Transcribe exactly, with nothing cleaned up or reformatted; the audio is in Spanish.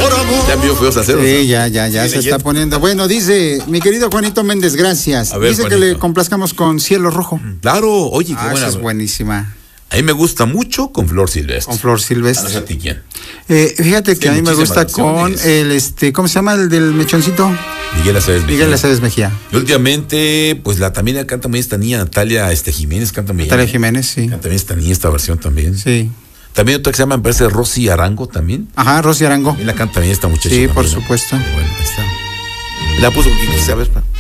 Ya vio feos aceros. Sí, ya, ya, ya se está poniendo. Bueno, dice mi querido Juanito Méndez, gracias. A ver, dice Juanito, que le complazcamos con Cielo Rojo. Claro, oye, qué Ah, buena. esa es buenísima. A mí me gusta mucho con Flor Silvestre. Con Flor Ah, no Silvestre. sé a ti quién. Eh, fíjate que Sí, a mí me muchísimas gusta con versiones. el, este, ¿cómo se llama el del mechoncito? Miguel Aceves Mejía. Miguel Aceves Mejía. Y últimamente, pues la también canta muy esta niña, Natalia este, Jiménez, canta muy bien. Natalia Jiménez, sí. Canta bien esta niña, esta versión también. Sí. También otra que se llama, me parece, Rosy Arango también. Ajá, Rosy Arango. También la canta bien esta muchacha. Sí, también, por ¿no? supuesto. Bueno, ahí está. La puso, ¿sabes?